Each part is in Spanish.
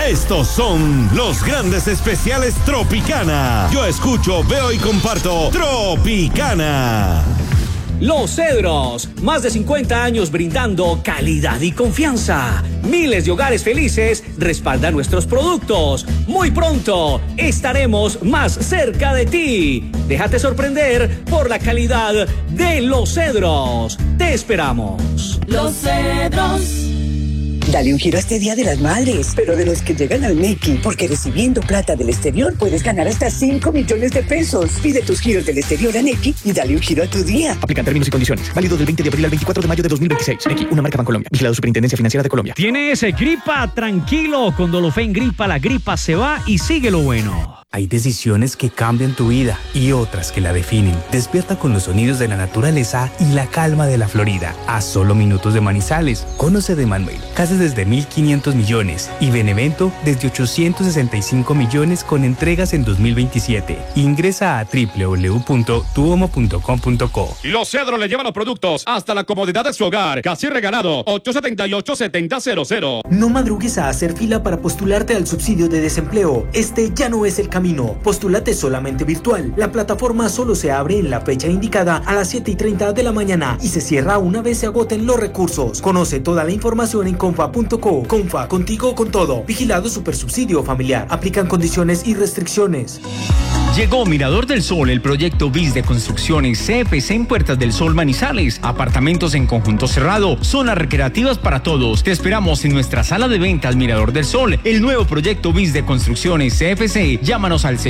Estos son los grandes especiales Tropicana. Yo escucho, veo y comparto Tropicana. Los Cedros, más de 50 años brindando calidad y confianza. Miles de hogares felices respaldan nuestros productos. Muy pronto estaremos más cerca de ti. Déjate sorprender por la calidad de Los Cedros. Te esperamos. Los Cedros. Dale un giro a este Día de las Madres, pero de los que llegan al Nequi, porque recibiendo plata del exterior puedes ganar hasta 5 millones de pesos. Pide tus giros del exterior a Nequi y dale un giro a tu día. Aplican términos y condiciones. Válido del 20 de abril al 24 de mayo de 2026. Nequi, una marca Bancolombia. Vigilado Superintendencia Financiera de Colombia. ¿Tienes gripa? Tranquilo. Con Dolofen Gripa, la gripa se va y sigue lo bueno. Hay decisiones que cambian tu vida y otras que la definen. Despierta con los sonidos de la naturaleza y la calma de la Florida. A solo minutos de Manizales. Conoce de Manuel. Casas desde 1.500 millones y Benevento desde 865 millones con entregas en 2027. Ingresa a www.tuomo.com.co. Los Cedros le llevan los productos hasta la comodidad de su hogar. Casi regalado. 878-7000. No madrugues a hacer fila para postularte al subsidio de desempleo. Este ya no es el camino. Postúlate solamente virtual. La plataforma solo se abre en la fecha indicada a las 7:30 de la mañana y se cierra una vez se agoten los recursos. Conoce toda la información en confa.co. Confa, contigo con todo. Vigilado Supersubsidio Familiar. Aplican condiciones y restricciones. Llegó Mirador del Sol, el proyecto BIS de construcciones CFC en Puertas del Sol Manizales. Apartamentos en conjunto cerrado, zonas recreativas para todos. Te esperamos en nuestra sala de ventas Mirador del Sol, el nuevo proyecto BIS de construcciones CFC. Llámanos al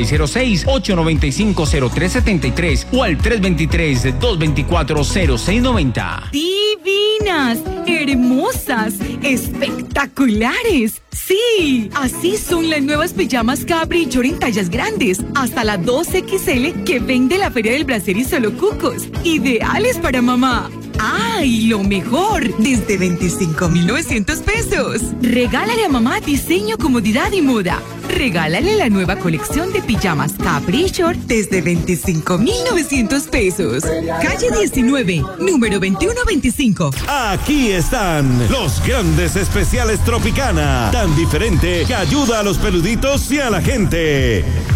606-895-0373 o al 323-224-0690. Divinas, hermosas, espectaculares. Sí, así son las nuevas pijamas Caprichor en tallas grandes, hasta la 2XL que vende la Feria del Brasier y Solo Cucos. Ideales para mamá. ¡Ay, lo mejor! Desde 25.900 pesos. Regálale a mamá diseño, comodidad y moda. Regálale la nueva colección de pijamas Caprichor desde 25.900 pesos. Calle 19, número 2125. Aquí están los grandes especiales Tropicana. Tan diferente que ayuda a los peluditos y a la gente.